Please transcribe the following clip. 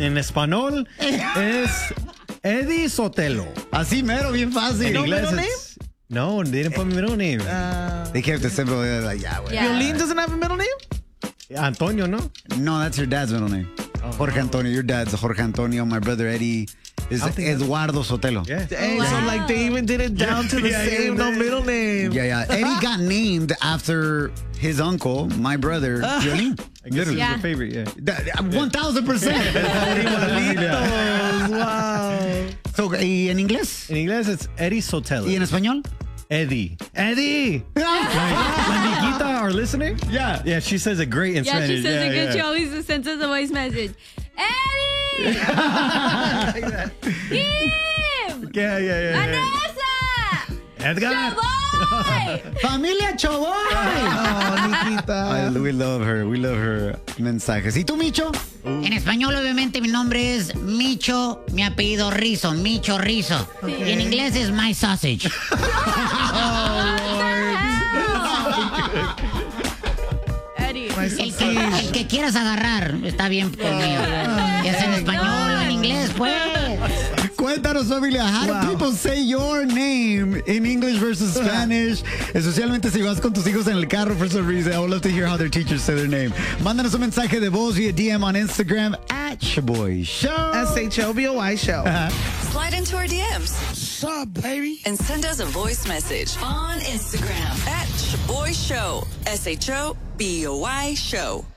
En español es Eddie Sotelo. Así mero, bien fácil. En No inglés middle it's... No, they didn't put my middle name. They kept it simple. They're like, yeah, güey. Yeah. Violín doesn't have a middle name? Antonio, ¿no? No, that's your dad's middle name. Jorge Antonio. Your dad's Jorge Antonio. My brother Eddie is I think Eduardo Sotelo. Yeah. Hey, wow. so like they even did it down to the Yeah, same, even no they- middle name. Yeah. Eddie got named after his uncle, my brother, Violín. I guess it's Yeah. your favorite, yeah. 1000%. Wow. So, ¿y en inglés? En inglés it's Eddie Sotelo. ¿Y en español? Eddie. Eddie! La Niquita, our listener? Yeah. Yeah, she says it great in Yeah, Spanish. she says it good. She yeah. always sends us a voice message. Eddie! Kim! Yeah. Vanessa! Edgar! Chavoy! Familia Choboy. Oh, Nikita. We love her. We love her mensajes. ¿Y tú, Micho? En español, obviamente, mi nombre es Micho, mi apellido Rizzo, Micho Rizzo. Y en inglés es My Sausage. Eddie. El que quieras agarrar está bien conmigo. Ya sea en español o en inglés, pues. Cuéntanos, familia. How do people say your name in English versus Spanish? Especialmente si vas con tus hijos en el carro for some reason. I would love to hear how their teachers say their name. Mándanos un mensaje de voz via DM on Instagram at Shaboy Show. SHOBOY show. Slide into our DMs Sup, baby? and send us a voice message on Instagram at Shaboy Show. SHOBOY Show.